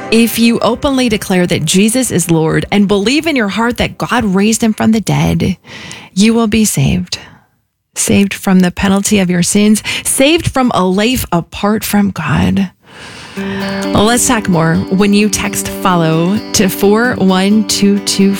If you openly declare that Jesus is Lord and believe in your heart that God raised him from the dead, you will be saved. Saved from the penalty of your sins, saved from a life apart from God. Let's talk more when you text FOLLOW to 41224.